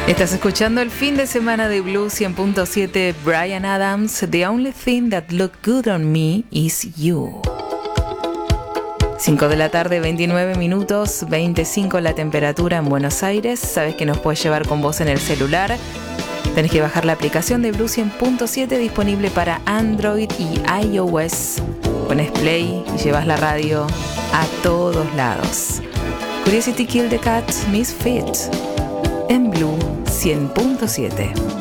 Estás escuchando el fin de semana de Blue 100.7. Bryan Adams, The Only Thing That Look Good on Me Is You. 5 de la tarde, 29 minutos, 25 la temperatura en Buenos Aires. Sabes que nos puedes llevar con vos en el celular. Tenés que bajar la aplicación de Blue 100.7 disponible para Android y iOS. Pones play y llevas la radio a todos lados. Curiosity Killed the Cat, Misfit en Blue 100.7.